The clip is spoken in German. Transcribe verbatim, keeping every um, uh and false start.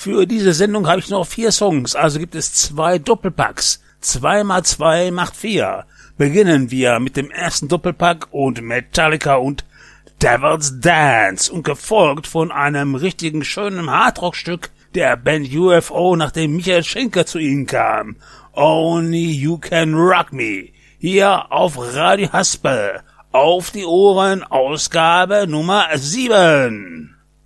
Für diese Sendung habe ich noch vier Songs, also gibt es zwei Doppelpacks. Zwei mal zwei macht vier. Beginnen wir mit dem ersten Doppelpack und Metallica und Devil's Dance und gefolgt von einem richtigen schönen Hardrock-Stück der Band U F O, nachdem Michael Schenker zu ihnen kam. Only You Can Rock Me. Hier auf Radio Haspel. Auf die Ohren, Ausgabe Nummer sieben.